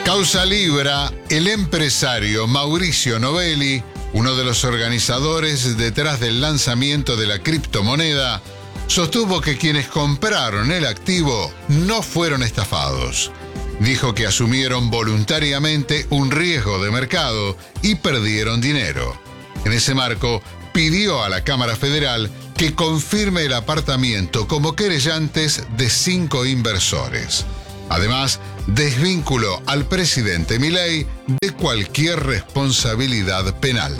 Causa Libra, el empresario Mauricio Novelli, uno de los organizadores detrás del lanzamiento de la criptomoneda, sostuvo que quienes compraron el activo no fueron estafados. Dijo que asumieron voluntariamente un riesgo de mercado y perdieron dinero. En ese marco, pidió a la Cámara Federal que confirme el apartamiento como querellantes de 5 inversores. Además, desvinculó al presidente Milei de cualquier responsabilidad penal.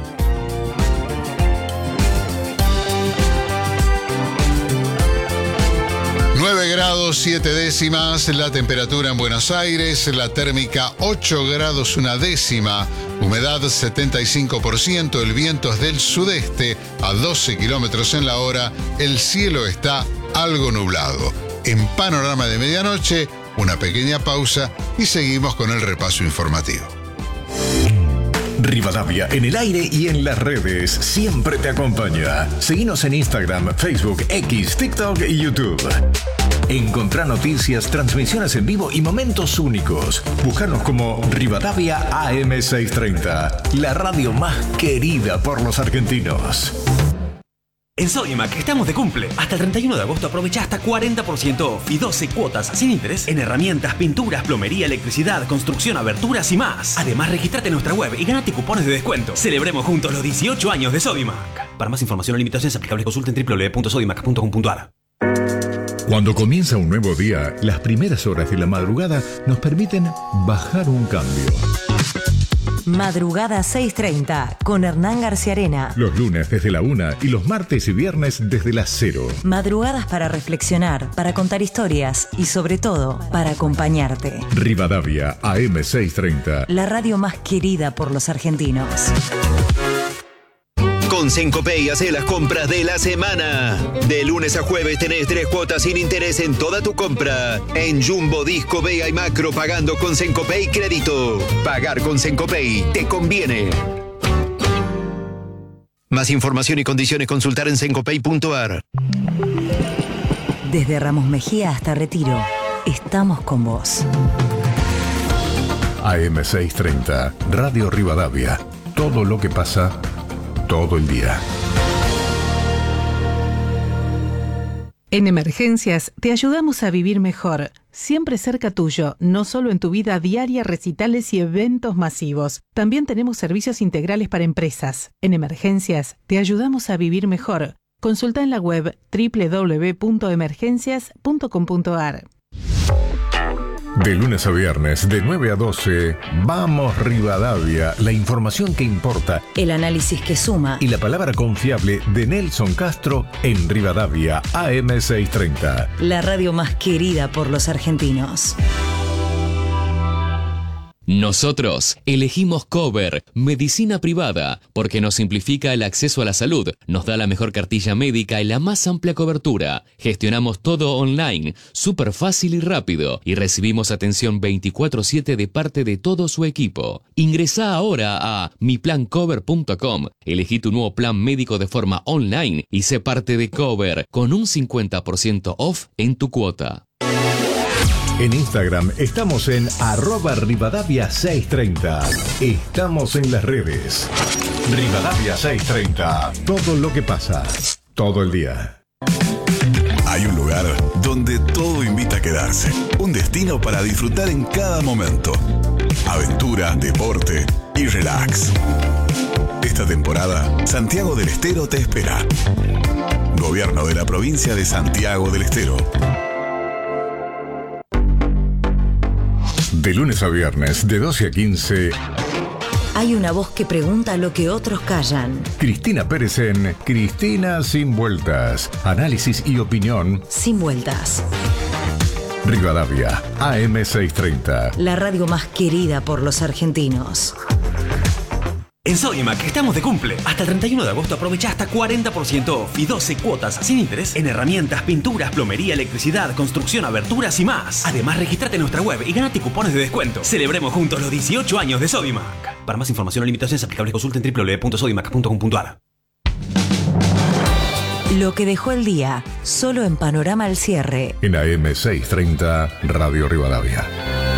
9 grados 7 décimas, la temperatura en Buenos Aires, la térmica 8 grados 1 décima, humedad 75%, el viento es del sudeste a 12 kilómetros en la hora, el cielo está algo nublado. En Panorama de Medianoche, una pequeña pausa y seguimos con el repaso informativo. Rivadavia en el aire y en las redes siempre te acompaña. Seguinos en Instagram, Facebook, X, TikTok y YouTube. Encontrá noticias, transmisiones en vivo y momentos únicos. Búscanos como Rivadavia AM630, la radio más querida por los argentinos. En Sodimac estamos de cumple. Hasta el 31 de agosto aprovecha hasta 40% off y 12 cuotas sin interés en herramientas, pinturas, plomería, electricidad, construcción, aberturas y más. Además, regístrate en nuestra web y ganate cupones de descuento. Celebremos juntos los 18 años de Sodimac. Para más información o limitaciones aplicables, consulten www.sodimac.com.ar. Cuando comienza un nuevo día, las primeras horas de la madrugada nos permiten bajar un cambio. Madrugada 6:30 con Hernán García Arena. Los lunes desde la 1 y los martes y viernes desde las 0. Madrugadas para reflexionar, para contar historias y sobre todo para acompañarte. Rivadavia AM630. La radio más querida por los argentinos. Con Sencopay hace las compras de la semana. De lunes a jueves tenés 3 cuotas sin interés en toda tu compra. En Jumbo, Disco, Vega y Macro pagando con Sencopay Crédito. Pagar con Sencopay te conviene. Más información y condiciones consultar en sencopay.ar. Desde Ramos Mejía hasta Retiro, estamos con vos. AM630, Radio Rivadavia. Todo lo que pasa todo el día. En Emergencias te ayudamos a vivir mejor, siempre cerca tuyo, no solo en tu vida diaria, recitales y eventos masivos. También tenemos servicios integrales para empresas. En Emergencias te ayudamos a vivir mejor. Consulta en la web www.emergencias.com.ar. De lunes a viernes, de 9 a 12, Vamos Rivadavia, la información que importa, el análisis que suma y la palabra confiable de Nelson Castro en Rivadavia AM630. La radio más querida por los argentinos. Nosotros elegimos Cover, medicina privada, porque nos simplifica el acceso a la salud, nos da la mejor cartilla médica y la más amplia cobertura. Gestionamos todo online, súper fácil y rápido, y recibimos atención 24/7 de parte de todo su equipo. Ingresá ahora a miplancover.com, elegí tu nuevo plan médico de forma online y sé parte de Cover, con un 50% off en tu cuota. En Instagram estamos en @Rivadavia630. Estamos en las redes. Rivadavia630. Todo lo que pasa, todo el día. Hay un lugar donde todo invita a quedarse. Un destino para disfrutar en cada momento. Aventura, deporte y relax. Esta temporada, Santiago del Estero te espera. Gobierno de la provincia de Santiago del Estero. De lunes a viernes, de 12 a 15... Hay una voz que pregunta lo que otros callan. Cristina Pérez en Cristina Sin Vueltas. Análisis y opinión sin vueltas. Rivadavia, AM630. La radio más querida por los argentinos. En Sodimac estamos de cumple. Hasta el 31 de agosto aprovecha hasta 40% off y 12 cuotas sin interés en herramientas, pinturas, plomería, electricidad, construcción, aberturas y más. Además, regístrate en nuestra web y ganate cupones de descuento. Celebremos juntos los 18 años de Sodimac. Para más información o limitaciones aplicables, consulten www.sodimac.com.ar. Lo que dejó el día, solo en Panorama al cierre. En AM630, Radio Rivadavia.